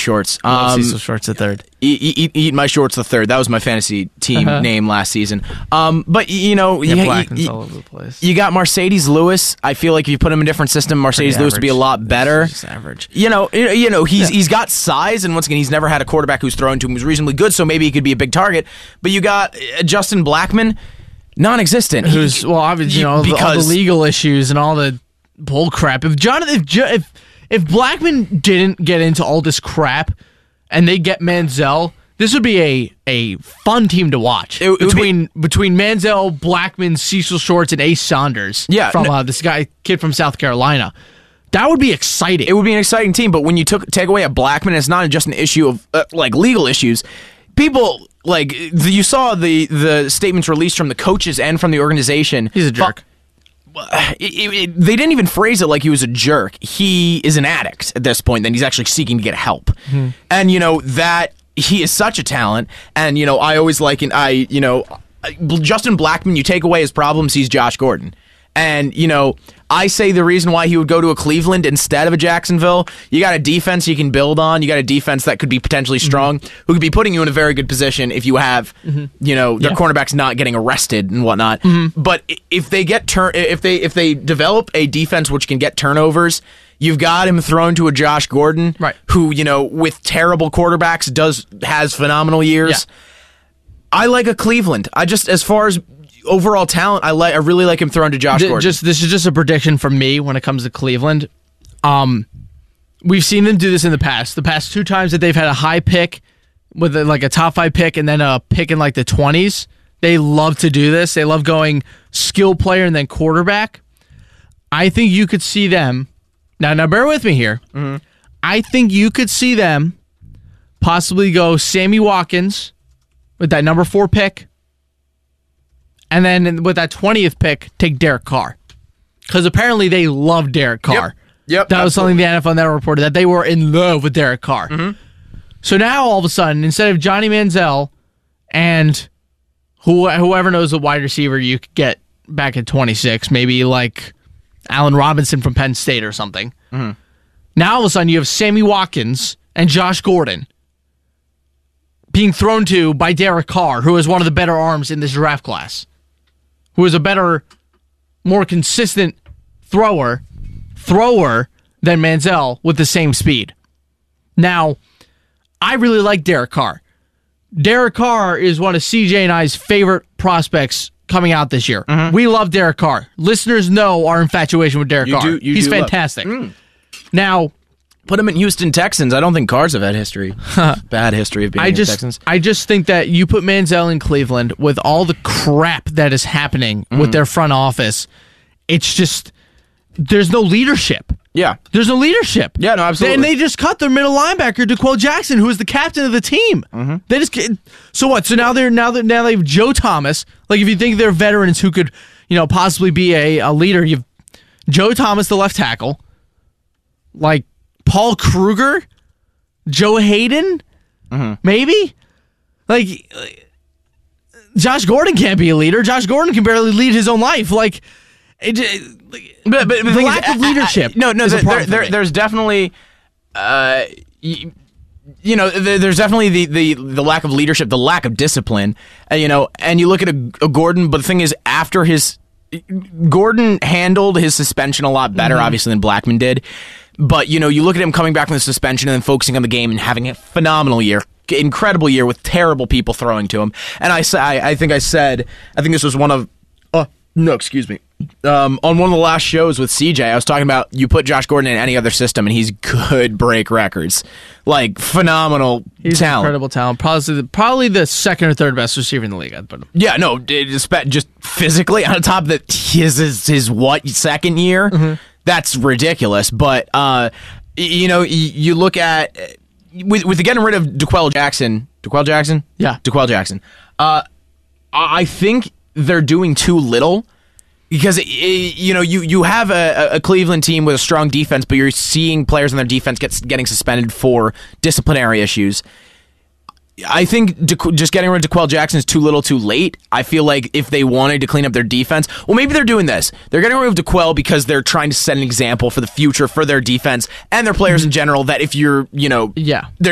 Shorts. Cecil Shorts the third. Eat my shorts the third. That was my fantasy team name last season. But Blackman's all over the place. You got Mercedes Lewis. I feel like if you put him in a different system, Mercedes Lewis would be a lot better. Just average. He's got size, and once again, he's never had a quarterback who's thrown to him who's reasonably good, so maybe he could be a big target. But you got Justin Blackman, non-existent. Who's obviously all the legal issues and all the bull crap. If Blackman didn't get into all this crap and they get Manziel, this would be a fun team to watch. Between Manziel, Blackman, Cecil Shorts, and Ace Saunders. Yeah, from this kid from South Carolina. That would be exciting. It would be an exciting team, but when you take away a Blackman, it's not just an issue of legal issues. People you saw the statements released from the coaches and from the organization. He's a jerk. They didn't even phrase it like he was a jerk. He is an addict at this point, then he's actually seeking to get help. Mm-hmm. And, that he is such a talent. And, I always Justin Blackman, you take away his problems, he's Josh Gordon. And, I say the reason why he would go to a Cleveland instead of a Jacksonville, you got a defense you can build on. You got a defense that could be potentially strong, who could be putting you in a very good position if you have, their cornerbacks not getting arrested and whatnot. Mm-hmm. But if they get if they develop a defense which can get turnovers, you've got him thrown to a Josh Gordon, right, who, with terrible quarterbacks has phenomenal years. Yeah. I like a Cleveland. As far as overall talent, I really like him thrown to Josh Gordon. This is just a prediction from me when it comes to Cleveland. We've seen them do this in the past. The past 2 times that they've had a high pick with a top 5 pick and then a pick in the 20s, they love to do this. They love going skill player and then quarterback. I think you could see them. Now bear with me here. Mm-hmm. I think you could see them possibly go Sammy Watkins with that number 4 pick. And then with that 20th pick, take Derek Carr. Because apparently they love Derek Carr. Yep. That was something the NFL Network reported, that they were in love with Derek Carr. Mm-hmm. So now all of a sudden, instead of Johnny Manziel and whoever knows a wide receiver you could get back at 26, maybe like Allen Robinson from Penn State or something. Mm-hmm. Now all of a sudden you have Sammy Watkins and Josh Gordon being thrown to by Derek Carr, who is one of the better arms in this draft class. Who is a better, more consistent thrower than Manziel with the same speed. Now, I really like Derek Carr. Derek Carr is one of CJ and I's favorite prospects coming out this year. Mm-hmm. We love Derek Carr. Listeners know our infatuation with Derek Carr. He's fantastic. Now, put him in Houston Texans. I don't think Carrs have had history. Bad history of being in Texans. I just think that you put Manziel in Cleveland with all the crap that is happening with their front office. It's just, there's no leadership. Yeah. There's no leadership. Yeah, no, absolutely. And they just cut their middle linebacker, DeQuell Jackson, who is the captain of the team. Mm-hmm. They just, so what? So now they have Joe Thomas. Like, if you think they're veterans who could, possibly be a leader, you have Joe Thomas, the left tackle. Like, Paul Kruger, Joe Hayden, maybe? Like, Josh Gordon can't be a leader. Josh Gordon can barely lead his own life. Like, but the lack of leadership. There's definitely, there's definitely the lack of leadership, the lack of discipline. And you look at a Gordon, but the thing is, Gordon handled his suspension a lot better, obviously, than Blackman did. But, you look at him coming back from the suspension and then focusing on the game and having a phenomenal year, incredible year with terrible people throwing to him. And I think this was on one of the last shows with CJ, I was talking about you put Josh Gordon in any other system and he could break records. Like, phenomenal talent. Incredible talent. Probably the second or third best receiver in the league, I'd put him. Yeah, no, just physically on top of that, his second year? Mm-hmm. That's ridiculous, but you look at with getting rid of DeQuell Jackson. Yeah, DeQuell Jackson. I think they're doing too little because you have a Cleveland team with a strong defense, but you're seeing players on their defense getting suspended for disciplinary issues. I think just getting rid of DeQuell Jackson is too little too late. I feel like if they wanted to clean up their defense, well, maybe they're doing this. They're getting rid of DeQuell because they're trying to set an example for the future for their defense and their players in general that if you're, they're